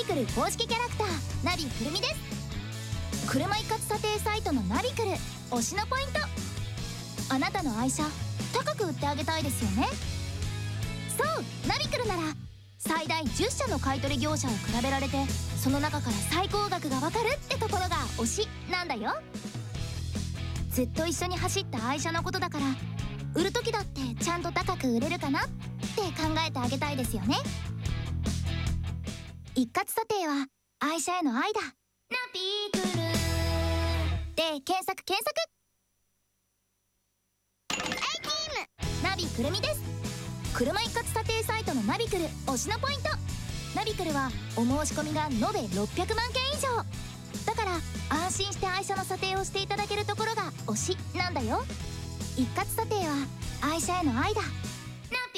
クル公式キャラクターナビくるみです。車一括査定サイトのナビクル推しのポイント。あなたの愛車高く売ってあげたいですよね。そう、ナビクルなら最大10社の買取業者を比べられて、その中から最高額がわかるってところが推しなんだよ。ずっと一緒に走った愛車のことだから、売る時だってちゃんと高く売れるかなって考えてあげたいですよね。一括査定は愛車への愛だ。ナビクルで検索ナビくるみです。車一括査定サイトのナビクル推しのポイント。ナビクルはお申し込みが延べ600万件以上だから、安心して愛車の査定をしていただけるところが推しなんだよ。一括査定は愛車への愛だ。